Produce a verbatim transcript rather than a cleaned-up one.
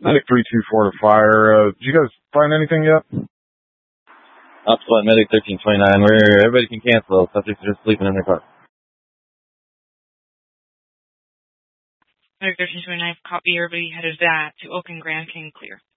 Medic three two four to fire. Uh, did you guys find anything yet? Upspot Medic thirteen twenty-nine. Where everybody can cancel. Subjects are just sleeping in their car. Medic thirteen twenty-nine, copy. Everybody headed that to Oak and Grand King clear.